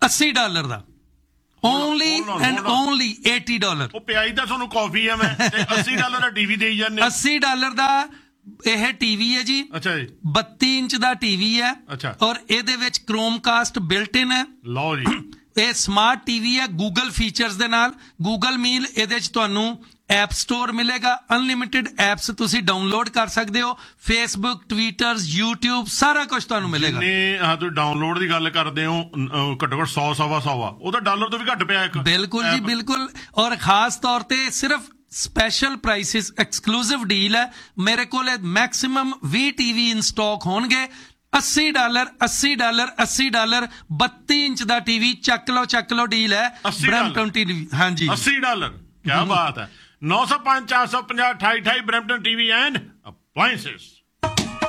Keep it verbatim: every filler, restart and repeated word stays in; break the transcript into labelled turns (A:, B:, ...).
A: अस्सी dollar the only and only eighty dollar.
B: ਉਹ ਪਿਆਈ ਤਾਂ ਤੁਹਾਨੂੰ ਕਾਫੀ ਆ ਮੈਂ ਤੇ अस्सी ਡਾਲਰ ਦਾ ਟੀਵੀ ਦੇਈ ਜਾਂਦੇ।
A: अस्सी ਡਾਲਰ ਦਾ ਇਹ ਟੀਵੀ ਹੈ ਜੀ।
B: ਅੱਛਾ ਜੀ।
A: ਬੱਤੀ ਇੰਚ ਦਾ ਟੀਵੀ ਹੈ। ਅੱਛਾ। ਔਰ ਇਹਦੇ ਵਿੱਚ ਕ੍ਰੋਮਕਾਸਟ ਬਿਲਟ ਇਨ ਹੈ। ਲਓ ਜੀ। ਇਹ ਸਮਾਰਟ ਟੀਵੀ ਹੈ ਗੂਗਲ ਫੀਚਰਸ ਦੇ ਨਾਲ। ਗੂਗਲ ਮੀਲ ਇਹਦੇ 'ਚ ਤੁਹਾਨੂੰ ਐਪ ਸਟੋਰ ਮਿਲੇਗਾ। ਅਨਲਿਮਿਟਿਡ ਐਪਸ ਤੁਸੀਂ ਡਾਊਨਲੋਡ ਕਰ ਸਕਦੇ ਹੋ। ਫੇਸਬੁੱਕ, ਟਵਿੱਟਰ, ਯੂਟਿਊਬ ਸਾਰਾ ਕੁਝ ਤੁਹਾਨੂੰ ਮਿਲੇਗਾ।
B: ਜਿੰਨੇ ਹਾਂ ਤੁਸੀਂ ਡਾਊਨਲੋਡ ਦੀ ਗੱਲ ਕਰਦੇ ਹੋ ਘੱਟੋ ਘੱਟ ਸੌ ਸਵਾ ਸੌ ਆ ਉਹ ਤਾਂ ਡਾਲਰ ਤੋਂ ਵੀ ਘੱਟ ਪਿਆ ਇੱਕ।
A: ਬਿਲਕੁਲ ਜੀ ਬਿਲਕੁਲ। ਔਰ ਖਾਸ ਤੌਰ ਤੇ ਸਿਰਫ ਸਪੈਸ਼ਲ ਪ੍ਰਾਈਸਿਸ ਐਕਸਕਲੂਸਿਵ ਡੀਲ ਹੈ। ਮੇਰੇ ਕੋਲ ਮੈਕਸਿਮਮ ਵੀਹ ਟੀਵੀ ਇਨ ਸਟਾਕ ਹੋਣਗੇ। अस्सी डॉलर अस्सी डॉलर अस्सी डॉलर बत्ती इंच का टीवी चक लो चक लो डील है। ब्रैम्पटन टीवी हाँ जी
B: अस्सी डॉलर क्या बात है। नौ सौ पांच चार सौ पंजाह अठाई अठाई ब्रैम्पटन टीवी एंड अप्लायंसेस।